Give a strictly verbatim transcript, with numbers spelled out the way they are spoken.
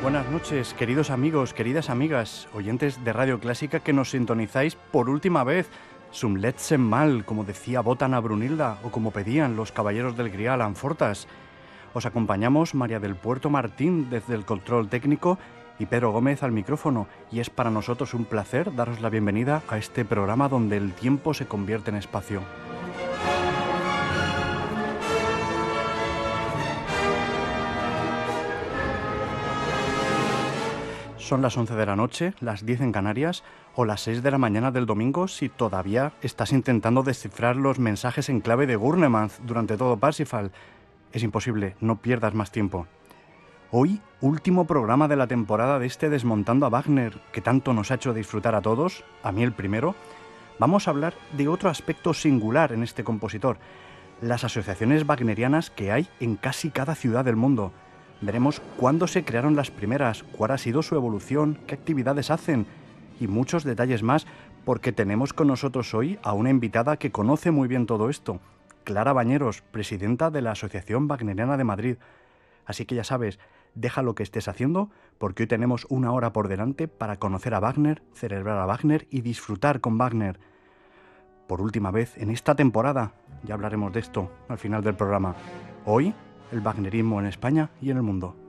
Buenas noches, queridos amigos, queridas amigas, oyentes de Radio Clásica que nos sintonizáis por última vez. Sum letzten Mal, como decía Botana Brunilda, o como pedían los caballeros del Grial Anfortas. Os acompañamos María del Puerto Martín desde el control técnico y Pedro Gómez al micrófono, y es para nosotros un placer daros la bienvenida a este programa donde el tiempo se convierte en espacio. Son las once de la noche, las diez en Canarias, o las seis de la mañana del domingo si todavía estás intentando descifrar los mensajes en clave de Gurnemanz durante todo Parsifal. Es imposible, no pierdas más tiempo. Hoy, último programa de la temporada de este Desmontando a Wagner, que tanto nos ha hecho disfrutar a todos, a mí el primero, vamos a hablar de otro aspecto singular en este compositor, las asociaciones wagnerianas que hay en casi cada ciudad del mundo. Veremos cuándo se crearon las primeras, cuál ha sido su evolución, qué actividades hacen y muchos detalles más, porque tenemos con nosotros hoy a una invitada que conoce muy bien todo esto, Clara Bañeros, presidenta de la Asociación Wagneriana de Madrid. Así que ya sabes, deja lo que estés haciendo, porque hoy tenemos una hora por delante para conocer a Wagner, celebrar a Wagner y disfrutar con Wagner. Por última vez en esta temporada, ya hablaremos de esto al final del programa. Hoy, el wagnerismo en España y en el mundo.